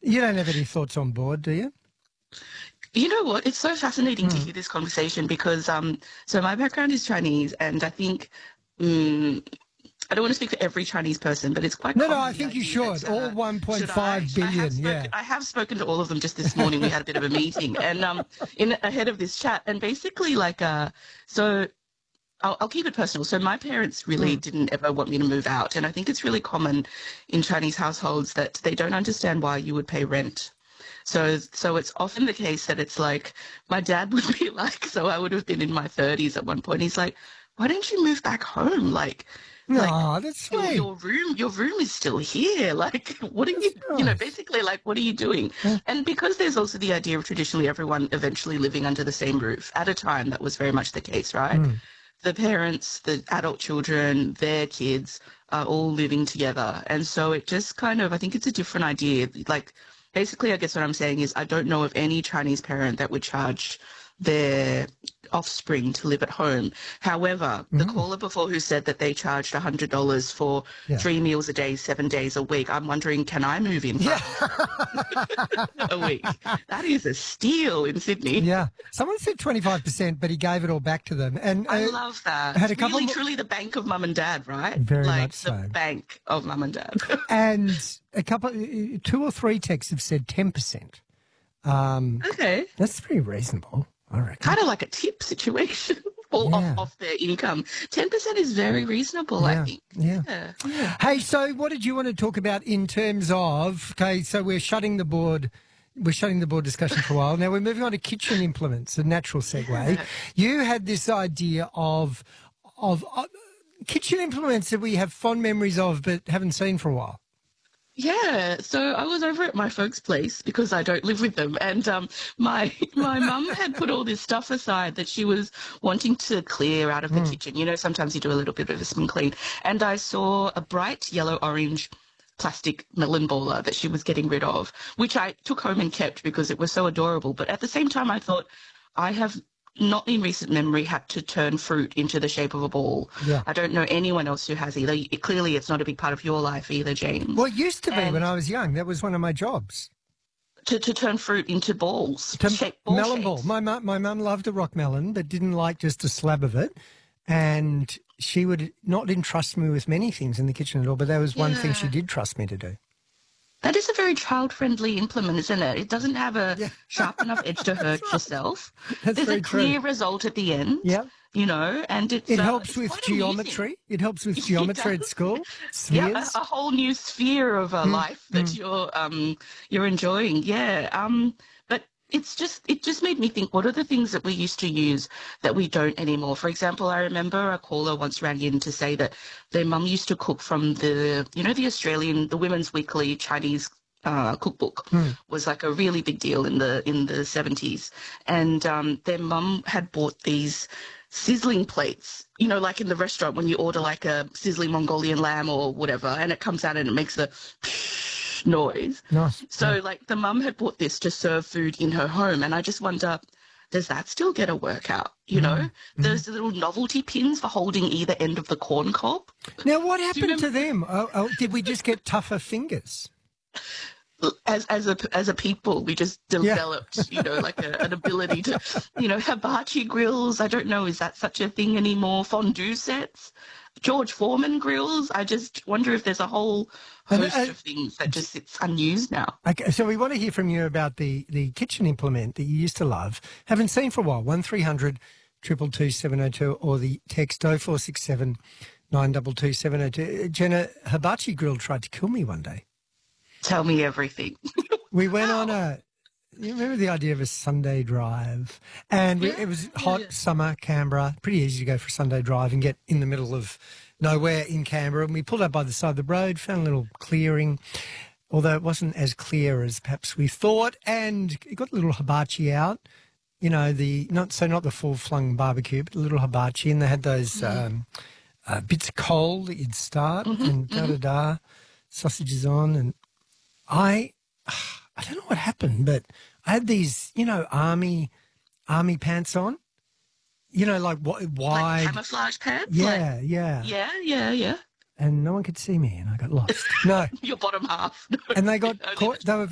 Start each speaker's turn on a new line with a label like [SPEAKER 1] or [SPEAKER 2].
[SPEAKER 1] You don't have any thoughts on board, do you?
[SPEAKER 2] You know what? It's so fascinating to hear this conversation because, so my background is Chinese, and I think, I don't want to speak for every Chinese person, but it's quite
[SPEAKER 1] No,
[SPEAKER 2] common.
[SPEAKER 1] I think you should. All 1.5 billion,
[SPEAKER 2] I have spoken to all of them just this morning. We had a bit of a meeting, and ahead of this chat, and basically, so I'll keep it personal. So my parents really didn't ever want me to move out, and I think it's really common in Chinese households that they don't understand why you would pay rent. So it's often the case that it's like my dad would be like, so I would have been in my 30s at one point. He's like, why don't you move back home?
[SPEAKER 1] That's sweet.
[SPEAKER 2] Your room is still here. Like, what are you,
[SPEAKER 1] nice.
[SPEAKER 2] basically, like, what are you doing?
[SPEAKER 1] Yeah.
[SPEAKER 2] And because there's also the idea of traditionally everyone eventually living under the same roof at a time, that was very much the case, right? The parents, the adult children, their kids are all living together. And so it just kind of, I think it's a different idea. Like, basically, I guess what I'm saying is I don't know of any Chinese parent that would charge their offspring to live at home. However, the caller before who said that they charged $100 for 3 meals a day, 7 days a week, I'm wondering, can I move in for a week? That is a steal in Sydney.
[SPEAKER 1] Yeah. Someone said 25%, but he gave it all back to them. And
[SPEAKER 2] I love that.
[SPEAKER 1] Had a
[SPEAKER 2] It's
[SPEAKER 1] couple
[SPEAKER 2] really, truly the bank of mum and dad, right?
[SPEAKER 1] Very
[SPEAKER 2] like
[SPEAKER 1] much so.
[SPEAKER 2] The bank of mum and dad.
[SPEAKER 1] And a couple, 2 or 3 texts have said 10%.
[SPEAKER 2] Okay.
[SPEAKER 1] That's pretty reasonable, I reckon.
[SPEAKER 2] Kind of like a tip situation off their income. 10% is very reasonable, I think.
[SPEAKER 1] Yeah. Hey, so what did you want to talk about in terms of, okay, so we're shutting the board discussion for a while. Now we're moving on to kitchen implements, a natural segue. Yeah. You had this idea of kitchen implements that we have fond memories of but haven't seen for a while.
[SPEAKER 2] Yeah, so I was over at my folks' place because I don't live with them, and my mum had put all this stuff aside that she was wanting to clear out of the kitchen. You know, sometimes you do a little bit of a spring clean, and I saw a bright yellow-orange plastic melon baller that she was getting rid of, which I took home and kept because it was so adorable. But at the same time, I thought, I have not in recent memory had to turn fruit into the shape of a ball. Yeah. I don't know anyone else who has either. Clearly, it's not a big part of your life either, James.
[SPEAKER 1] Well, it used to be when I was young. That was one of my jobs.
[SPEAKER 2] To turn fruit into balls,
[SPEAKER 1] melon ball. My mum loved a rock melon, but didn't like just a slab of it. And she would not entrust me with many things in the kitchen at all, but that was one thing she did trust me to do.
[SPEAKER 2] That is a very child-friendly implement, isn't it? It doesn't have a sharp enough edge to hurt yourself. There's a clear result at the end. Yeah. You know, and it
[SPEAKER 1] helps with geometry. It helps with geometry at school.
[SPEAKER 2] Spheres. Yeah, a whole new sphere of life that you're enjoying. Yeah. But it just made me think, what are the things that we used to use that we don't anymore? For example, I remember a caller once rang in to say that their mum used to cook from the Women's Weekly Chinese cookbook was like a really big deal in the 70s. And their mum had bought these sizzling plates, you know, like in the restaurant when you order like a sizzling Mongolian lamb or whatever, and it comes out and it makes a noise. Nice. So like the mum had bought this to serve food in her home, and I just wonder, does that still get a workout? You know, there's the little novelty pins for holding either end of the corn cob.
[SPEAKER 1] Now, what happened to them? Did we just get tougher fingers?
[SPEAKER 2] As a people, we just developed, you know, like an ability to, you know, hibachi grills. I don't know, is that such a thing anymore? Fondue sets, George Foreman grills. I just wonder if there's a whole host of things that just sits unused now. Okay,
[SPEAKER 1] so we want to hear from you about the kitchen implement that you used to love, haven't seen for a while. 1300 222 702 or the text 0467 922 702. Jenna, hibachi grill tried to kill me one day.
[SPEAKER 2] Tell me everything.
[SPEAKER 1] We went on you remember the idea of a Sunday drive? And it was hot summer, Canberra, pretty easy to go for a Sunday drive and get in the middle of nowhere in Canberra. And we pulled up by the side of the road, found a little clearing, although it wasn't as clear as perhaps we thought. And it got a little hibachi out, you know, not the full-flung barbecue, but a little hibachi. And they had those bits of coal that you'd start and da-da-da, sausages on, and I don't know what happened, but I had these, you know, army pants on, you know, like wide.
[SPEAKER 2] Like camouflage pants?
[SPEAKER 1] Yeah.
[SPEAKER 2] Yeah.
[SPEAKER 1] And no one could see me and I got lost. No.
[SPEAKER 2] Your bottom half.
[SPEAKER 1] And they got caught. They were